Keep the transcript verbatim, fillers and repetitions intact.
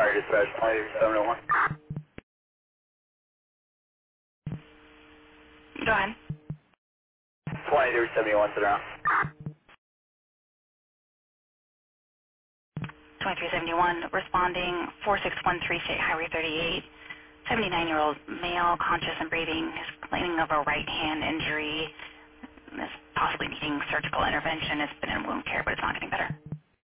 Fire dispatch twenty-three seven oh one. Go ahead. twenty-three seventy-one, sit around. twenty-three seventy-one, responding four six one three State Highway thirty-eight. seventy-nine-year-old male, conscious and breathing, is complaining of a right hand injury, is possibly needing surgical intervention. It's been in wound care, but it's not getting better.